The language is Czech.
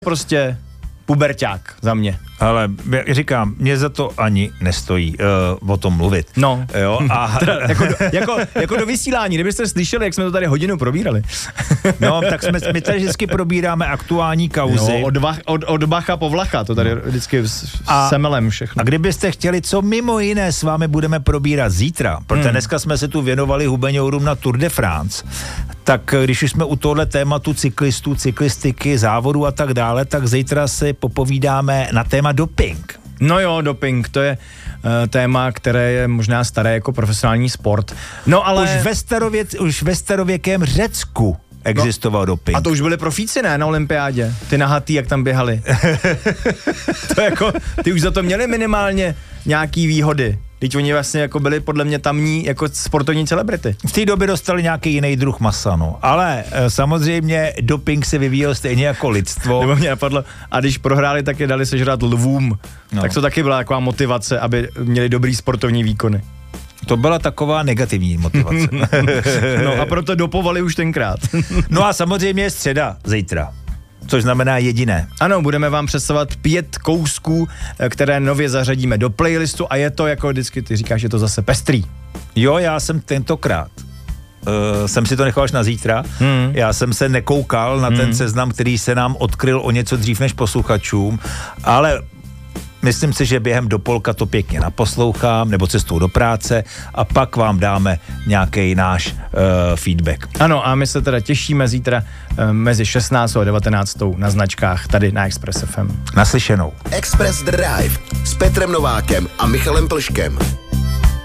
prostě puberťák za mě. Ale říkám, mě za to ani nestojí o tom mluvit. No. Jo, a jako do vysílání, kdybyste slyšeli, jak jsme to tady hodinu probírali. No, tak my tady vždycky probíráme aktuální kauzy. No, od Bacha po Vlacha, to tady vždycky semelem všechno. A kdybyste chtěli, co mimo jiné s vámi budeme probírat zítra, protože dneska jsme se tu věnovali hubeňourům na Tour de France, tak když už jsme u tohle tématu cyklistů, cyklistiky, závodů a tak dále, tak zítra si popovídáme na téma doping. No jo, doping, to je téma, které je možná staré jako profesionální sport. No ale... Už ve starověkém Řecku existoval doping. A to už byli profíci, ne, na olympiádě? Ty nahatý, jak tam běhali. To jako, ty už za to měli minimálně nějaký výhody. Teď oni vlastně jako byli podle mě tamní jako sportovní celebrity. V té době dostali nějaký jiný druh masa, no. Ale samozřejmě doping se vyvíjel stejně jako lidstvo. Nebo mě napadlo, a když prohráli, tak je dali sežrat lvům. No. Tak to taky byla taková motivace, aby měli dobrý sportovní výkony. To byla taková negativní motivace. No a proto dopovali už tenkrát. No a samozřejmě je středa zítra. Což znamená jediné. Ano, budeme vám představovat 5 kousků, které nově zařadíme do playlistu a je to, jako vždycky ty říkáš, že to zase pestrý. Jo, já jsem tentokrát jsem si to nechal až na zítra. Já jsem se nekoukal na ten seznam, který se nám odkryl o něco dřív než posluchačům, ale myslím si, že během dopolka to pěkně naposlouchám, nebo cestou do práce a pak vám dáme nějaký náš feedback. Ano, a my se teda těšíme zítra mezi 16. a 19. na značkách tady na Express FM. Naslyšenou. Express Drive s Petrem Novákem a Michalem Plškem.